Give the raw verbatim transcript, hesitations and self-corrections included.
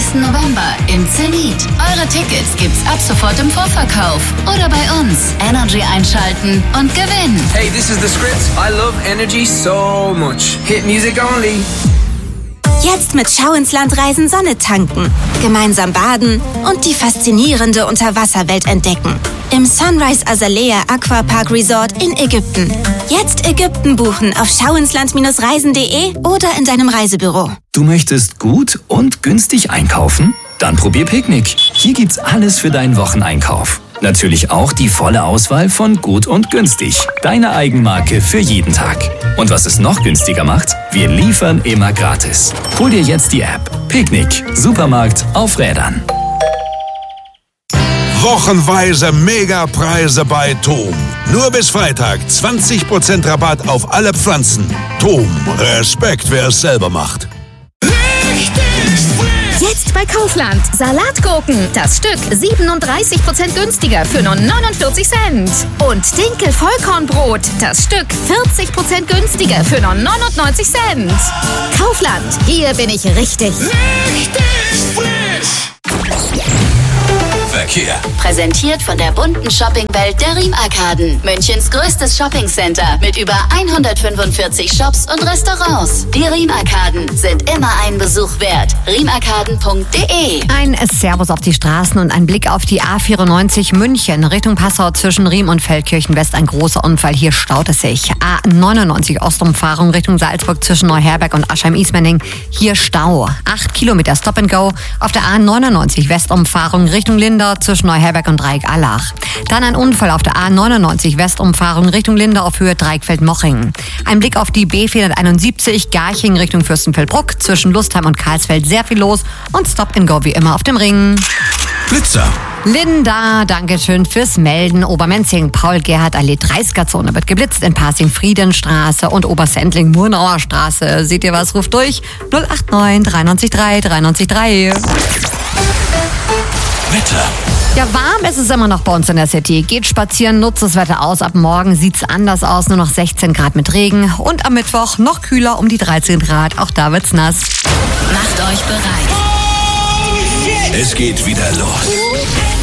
sechsten November im Zenit. Eure Tickets gibt's ab sofort im Vorverkauf oder bei uns. Energy einschalten und gewinnen. Hey, this is The Script. I love Energy so much. Hit music only. Jetzt mit Schau ins Land reisen, Sonne tanken, gemeinsam baden und die faszinierende Unterwasserwelt entdecken. Im Sunrise Azalea Aquapark Resort in Ägypten. Jetzt Ägypten buchen auf schauinsland reisen punkt de oder in deinem Reisebüro. Du möchtest gut und günstig einkaufen? Dann probier Picknick. Hier gibt's alles für deinen Wocheneinkauf. Natürlich auch die volle Auswahl von Gut und Günstig. Deine Eigenmarke für jeden Tag. Und was es noch günstiger macht? Wir liefern immer gratis. Hol dir jetzt die App. Picknick. Supermarkt auf Rädern. Wochenweise Megapreise bei Tom. Nur bis Freitag zwanzig Prozent Rabatt auf alle Pflanzen. Tom, Respekt, wer es selber macht. Jetzt bei Kaufland. Salatgurken. Das Stück siebenunddreißig Prozent günstiger für nur neunundvierzig Cent. Und Dinkel-Vollkornbrot. Das Stück vierzig Prozent günstiger für nur neunundneunzig Cent. Kaufland. Hier bin ich richtig. Richtig frisch. Verkehr. Präsentiert von der bunten Shoppingwelt der Riem-Arkaden. Münchens größtes Shoppingcenter mit über hundertfünfundvierzig Shops und Restaurants. Die Riem-Arkaden sind immer einen Besuch wert. riem arkaden punkt de. Ein Servus auf die Straßen und ein Blick auf die A vierundneunzig München Richtung Passau zwischen Riem und Feldkirchen West. Ein großer Unfall, hier staut es sich. A neunundneunzig Ostumfahrung Richtung Salzburg zwischen Neuherberg und Aschheim-Ismaning. Hier Stau. Acht Kilometer Stop and Go auf der A neunundneunzig Westumfahrung Richtung Lindau zwischen Neuherberg und Dreieck-Allach. Dann ein Unfall auf der A neunundneunzig Westumfahrung Richtung Lindau auf Höhe Dreieckfeld-Moching. Ein Blick auf die B vierhunderteinundsiebzig Garching Richtung Fürstenfeldbruck zwischen Lustheim und Karlsfeld. Sehr viel los und Stop and Go wie immer auf dem Ring. Blitzer. Linda, dankeschön fürs Melden. Obermenzing, Paul-Gerhardt-Allee, dreißiger-Zone wird geblitzt in Pasing-Friedenstraße und Obersendling-Murnauer Straße. Seht ihr was? Ruft durch null acht neun drei neun drei drei neun drei. Wetter. Ja, warm ist es immer noch bei uns in der City. Geht spazieren, nutzt das Wetter aus. Ab morgen sieht's anders aus, nur noch sechzehn Grad mit Regen. Und am Mittwoch noch kühler, um die dreizehn Grad. Auch da wird's nass. Macht euch bereit. Es geht wieder los.